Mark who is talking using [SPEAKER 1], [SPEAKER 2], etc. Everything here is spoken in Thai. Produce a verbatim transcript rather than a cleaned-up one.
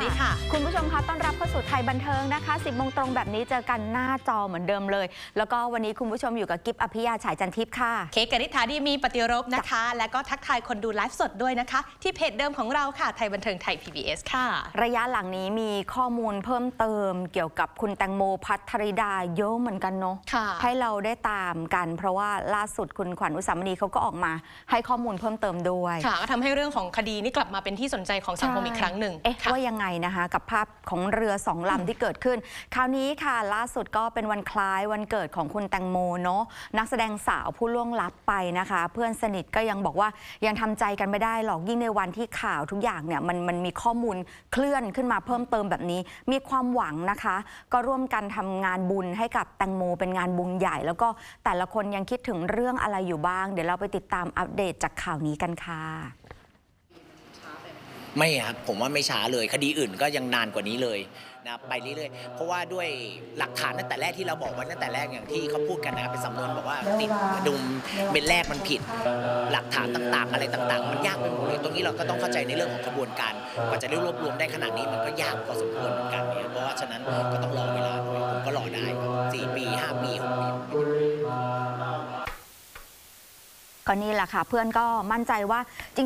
[SPEAKER 1] ดีค่ะ
[SPEAKER 2] คุณผู้ชมคะต้อนรับเข้าสู่ไทยบันเทิงนะคะสิบโมงตรงแบบนี้เจอกันหน้าจอเหมือนเดิมเลยแล้วก็วันนี้คุณผู้ชมอยู่กับกิฟต์อภิยาฉายจันทิพย์ค่ะ
[SPEAKER 1] เค้กกฤษฐาดีมีปฏิรบนะคะและก็ทักทายคนดูไลฟ์สดด้วยนะคะที่เพจเดิมของเราค่ะไทยบันเทิงไทย พี บี เอส ค่ะ
[SPEAKER 2] ระยะหลังนี้มีข้อมูลเพิ่มเติมเกี่ยวกับคุณแตงโมภัทริดาเยอะเหมือนกันเนาะให้เราได้ตามกันเพราะว่าล่าสุดคุณขวัญอุสามณีเขาก็ออกมาให้ข้อมูลเพิ่มเติมด้วย
[SPEAKER 1] ค่ะก็ทำให้เรื่องของคดีนี้กลับมาเป็นที่สนใจของสังคมอีกครั้งหนึ่ง
[SPEAKER 2] เอ๊ะว่ายังไงนะคะกับภาพของเรือสองลำที่เกิดขึ้นคราวนี้ค่ะล่าสุดก็เป็นวันคล้ายวันเกิดของคุณแตงโมเนาะนักแสดงสาวผู้ล่วงลับไปนะคะเพื่อนสนิทก็ยังบอกว่ายังทำใจกันไม่ได้หรอกยิ่งในวันที่ข่าวทุกอย่างเนี่ยมันมันมีข้อมูลเคลื่อนขึ้นมาเพิ่มเติมแบบนี้มีความหวังนะคะก็ร่วมกันทำงานบุญให้กับแตงโมเป็นงานบุญใหญ่แล้วก็แต่ละคนยังคิดถึงเรื่องอะไรอยู่บ้างเดี๋ยวเราไปติดตามอัปเดตจากข่าวนี้กันค่ะ
[SPEAKER 3] ไม่ครับผมว่าไม่ช้าเลยคดีอื่นก็ยังนานกว่านี้เลยนะไปเรื่อยๆเพราะว่าด้วยหลักฐานตั้งแต่แรกที่เราบอกไว้ตั้งแต่แรกอย่างที่เขาพูดกันนะครับเป็นสำนวนบอกว่าติดดุมเป็นแรกมันผิดหลักฐานต่างๆอะไรต่างๆมันยากไปหมดเลยตรงนี้เราก็ต้องเข้าใจในเรื่องของกระบวนการกว่าจะได้รวบรวมได้ขนาดนี้มันก็ยากพอสมควรเหมือนกันเนี่ยเพราะว่าฉะนั้นก็ต้องรอเวลาด้วยผมก็รอได้ครับสี่ปีห้าปีหกปี
[SPEAKER 2] ก็นี่แหละค่ะเพื่อนก็มั่นใจว่า